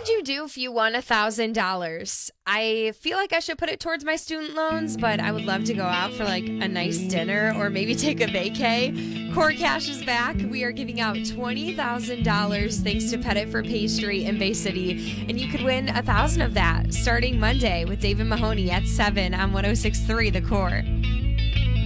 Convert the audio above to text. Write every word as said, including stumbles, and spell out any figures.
would you do if you won one thousand dollars? I feel like I should put it towards my student loans, but I would love to go out for like a nice dinner or maybe take a vacay. Core Cash is back. We are giving out twenty thousand dollars thanks to Pettit for Pastry in Bay City, and you could win one thousand dollars of that starting Monday with David Mahoney at seven on one oh six point three The Core.